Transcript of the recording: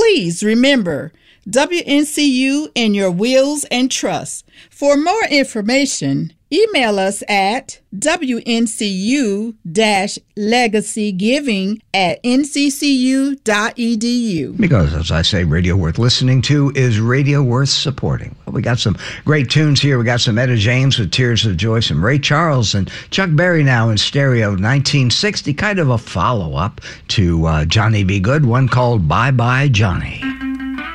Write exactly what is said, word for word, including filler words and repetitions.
Please remember W N C U in your wills and trusts. For more information, email us at W N C U legacy giving at N C C U dot E D U. Because, as I say, radio worth listening to is radio worth supporting. Well, we got some great tunes here. We got some Etta James with Tears of Joy, some Ray Charles and Chuck Berry now in stereo, nineteen sixty, kind of a follow-up to uh, Johnny B. Good, one called Bye Bye Johnny.